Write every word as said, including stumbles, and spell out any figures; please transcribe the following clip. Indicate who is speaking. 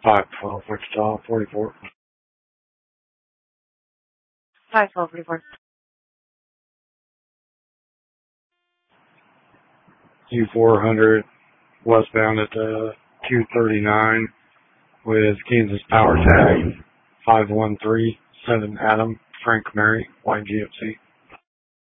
Speaker 1: five twelve Wichita, forty-four.
Speaker 2: five twelve, forty-four.
Speaker 1: U four hundred, westbound at uh, two thirty-nine with Kansas Power Tag, five one three seven Adam, Frank Mary, Y G F C.